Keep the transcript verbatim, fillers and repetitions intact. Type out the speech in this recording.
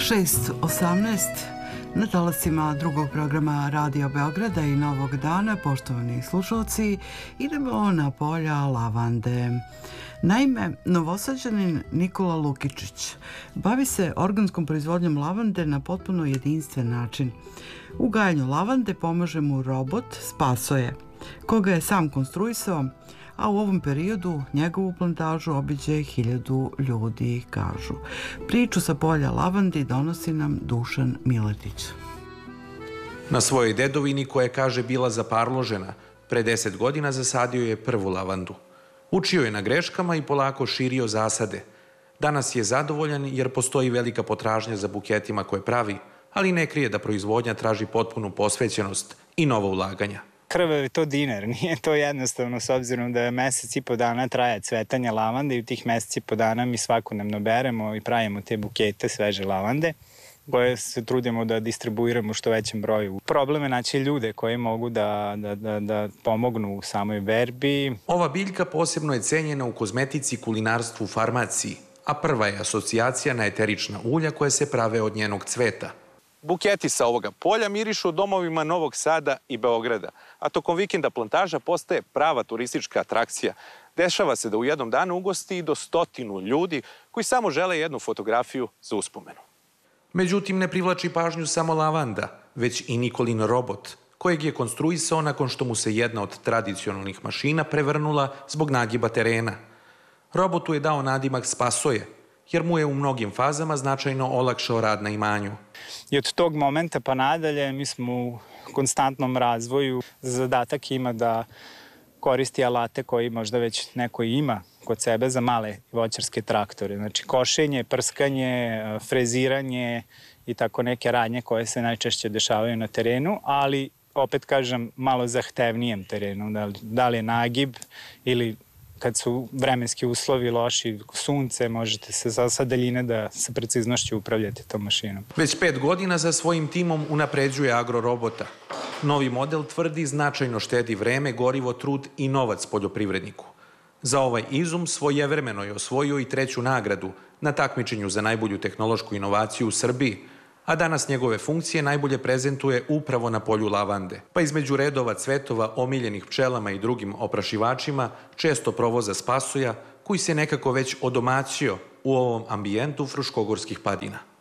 šest osamnaest na talasima drugog programa Radio Beograda i Novog dana, poštovani slušalci, idemo na polja lavande. Naime, Novosađanin Nikola Lukičić bavi se organskom proizvodnjom lavande na potpuno jedinstven način. U gajanju lavande pomaže mu robot Spasoje, koga je sam konstruisao, a u ovom periodu njegovu plantažu obiđe hiljadu ljudi, kažu. Priču sa polja lavandi donosi nam Dušan Miletić. Na svojoj dedovini, koja je, kaže, bila zaparložena, pre deset godina zasadio je prvu lavandu. Učio je na greškama i polako širio zasade. Danas je zadovoljan jer postoji velika potražnja za buketima koje pravi, ali ne krije da proizvodnja traži potpunu posvećenost i novo ulaganja. Krvav je to dinar, nije to jednostavno s obzirom da mesec i po dana traje cvetanje lavande i u tih mesec i po dana mi svakodnevno beremo i pravimo te bukete sveže lavande koje se trudimo da distribuiramo što većem broju. Problem je naći ljude koji mogu da, da, da, da pomognu u samoj berbi. Ova biljka posebno je cenjena u kozmetici, kulinarstvu, farmaciji, a prva je asocijacija na eterična ulja koje se prave od njenog cveta. Buketi sa ovoga polja mirišu domovima Novog Sada i Beograda, a tokom vikenda plantaža postaje prava turistička atrakcija. Dešava se da u jednom danu ugosti do stotinu ljudi koji samo žele jednu fotografiju za uspomenu. Međutim, ne privlači pažnju samo lavanda, već i Nikolin robot, kojeg je konstruisao nakon što mu se jedna od tradicionalnih mašina prevrnula zbog nagiba terena. Robotu je dao nadimak Spasoje, jer mu je u mnogim fazama značajno olakšao rad na imanju. I od tog momenta pa nadalje mi smo u konstantnom razvoju. Zadatak ima da koristi alate koji možda već neko ima kod sebe za male voćarske traktore. Znači košenje, prskanje, freziranje i tako neke radnje koje se najčešće dešavaju na terenu, ali opet kažem malo zahtevnijem terenu. Da li, da li je nagib ili kad su vremenski uslovi loši, sunce, možete se sa, sa daljine da sa preciznošću upravljate tom mašinom. Već pet godina za svojim timom unapređuje agrorobota. Novi model tvrdi značajno štedi vreme, gorivo, trud i novac poljoprivredniku. Za ovaj izum svojevremeno je osvojio i treću nagradu na takmičenju za najbolju tehnološku inovaciju u Srbiji, a danas njegove funkcije najbolje prezentuje upravo na polju lavande. Pa između redova cvetova omiljenih pčelama i drugim oprašivačima često provoza Spasoja, koji se nekako već odomaćio u ovom ambijentu Fruškogorskih padina.